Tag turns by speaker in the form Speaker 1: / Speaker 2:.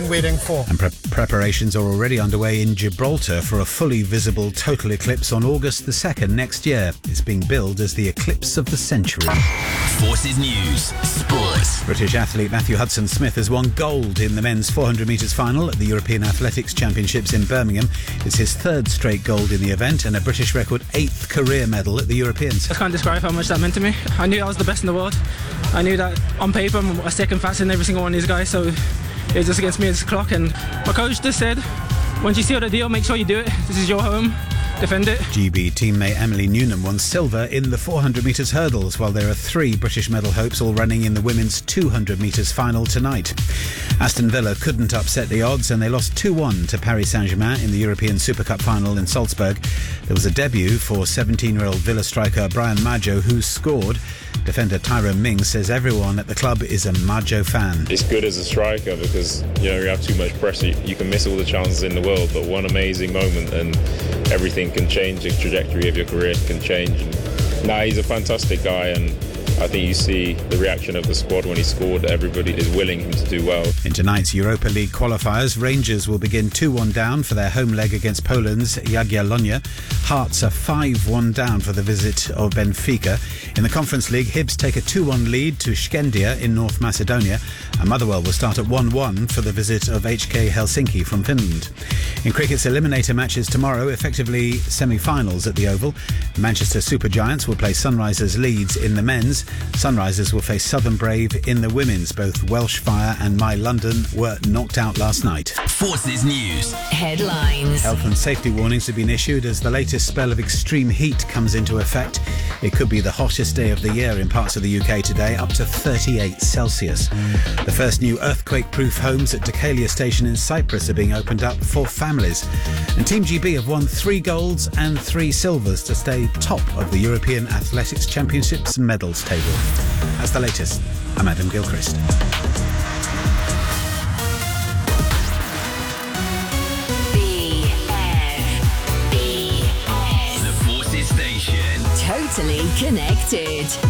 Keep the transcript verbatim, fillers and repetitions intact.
Speaker 1: been waiting for.
Speaker 2: And pre- preparations are already underway in Gibraltar for a fully visible total eclipse on August the second next year. It's being billed as the eclipse of the century.
Speaker 3: Forces News Sports.
Speaker 2: British athlete Matthew Hudson-Smith has won gold in the men's four hundred metres final at the European Athletics Championships in Birmingham. It's his third straight gold in the event and a British record eighth career medal at the Europeans.
Speaker 4: I can't describe how much that meant to me. I knew I was the best in the world. I knew that on paper I'm a second faster than every single one of these guys, so it was just against me as a clock. And my coach just said, once you seal the deal, make sure you do it. This is your home. Defend it.
Speaker 2: G B teammate Emily Newnham won silver in the four hundred metres hurdles, while there are three British medal hopes all running in the women's two hundred metres final tonight. Aston Villa couldn't upset the odds and they lost two one to Paris Saint-Germain in the European Super Cup final in Salzburg. There was a debut for seventeen-year-old Villa striker Brian Maggio, who scored. Defender Tyrone Mings says everyone at the club is a Maggio fan.
Speaker 5: It's good as a striker because, you know, you have too much pressure. You can miss all the chances in the world, but one amazing moment and everything can change. The trajectory of your career can change. And, nah, he's a fantastic guy, and I think you see the reaction of the squad when he scored. Everybody is willing him to do well.
Speaker 2: In tonight's Europa League qualifiers, Rangers will begin two one down for their home leg against Poland's Jagiellonia. Hearts are five one down for the visit of Benfica. In the Conference League, Hibs take a two one lead to Skendia in North Macedonia. And Motherwell will start at one one for the visit of H K Helsinki from Finland. In cricket's eliminator matches tomorrow, effectively semi-finals at the Oval. Manchester Supergiants will play Sunrisers Leeds in the men's. Sunrisers will face Southern Brave in the women's. Both Welsh Fire and My London were knocked out last night.
Speaker 3: Forces News
Speaker 6: Headlines.
Speaker 2: Health and safety warnings have been issued as the latest spell of extreme heat comes into effect. It could be the hottest day of the year in parts of the U K today, up to thirty-eight Celsius. The first new earthquake-proof homes at Decalia Station in Cyprus are being opened up for families. And Team G B have won three golds and three silvers to stay top of the European Athletics Championships medals table. That's the latest. I'm Adam Gilchrist.
Speaker 6: B F B S.
Speaker 3: The Forces Station.
Speaker 6: Totally connected.